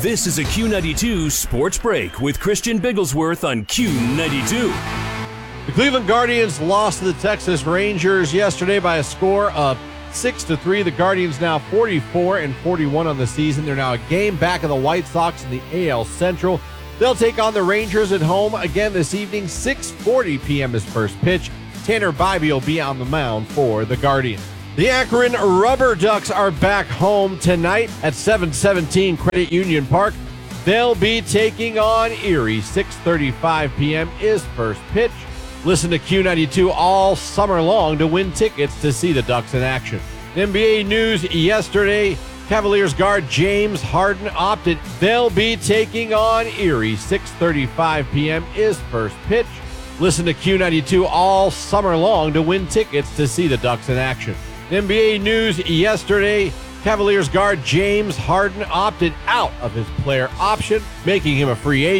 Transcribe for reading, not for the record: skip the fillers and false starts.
This is a Q92 Sports Break with Christian Bigglesworth on Q92. The Cleveland Guardians lost to the Texas Rangers yesterday by a score of 6-3. The Guardians now 44-41 on the season. They're now a game back of the White Sox in the AL Central. They'll take on the Rangers at home again this evening. 6:40 p.m. is first pitch. Tanner Bibee will be on the mound for the Guardians. The Akron Rubber Ducks are back home tonight at 717 Credit Union Park. They'll be taking on Erie. 6:35 p.m. is first pitch. Listen to Q92 all summer long to win tickets to see the Ducks in action. NBA news yesterday, Cavaliers guard James Harden opted. They'll be taking on Erie. 6:35 p.m. is first pitch. Listen to Q92 all summer long to win tickets to see the Ducks in action. NBA news yesterday, Cavaliers guard James Harden opted out of his player option, making him a free agent.